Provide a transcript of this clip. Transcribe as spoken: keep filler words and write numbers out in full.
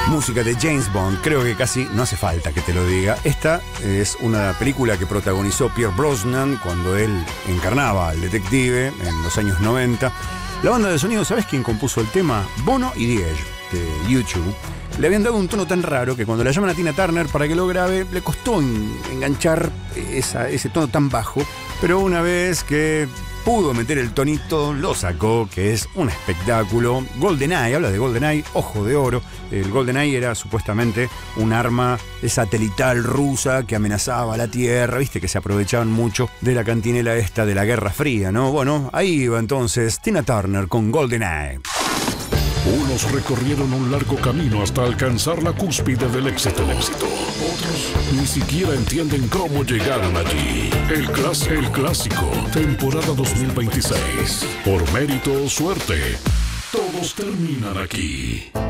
Música de James Bond, creo que casi no hace falta que te lo diga. Esta es una película que protagonizó Pierce Brosnan cuando él encarnaba al detective en los años noventa. La banda de sonido, ¿sabes quién compuso el tema? Bono y The Edge, de YouTube. Le habían dado un tono tan raro que cuando la llaman a Tina Turner para que lo grabe, le costó en, enganchar esa, ese tono tan bajo. Pero una vez que pudo meter el tonito, lo sacó, que es un espectáculo. GoldenEye, habla de GoldenEye, ojo de oro. El GoldenEye era supuestamente un arma satelital rusa que amenazaba a la Tierra, viste que se aprovechaban mucho de la cantinela esta de la Guerra Fría, ¿no? Bueno, ahí iba entonces Tina Turner con GoldenEye. Unos recorrieron un largo camino hasta alcanzar la cúspide del éxito. Otros ni siquiera entienden cómo llegaron allí. El, clas- el clásico, temporada dos mil veintiséis. Por mérito o suerte, todos terminan aquí.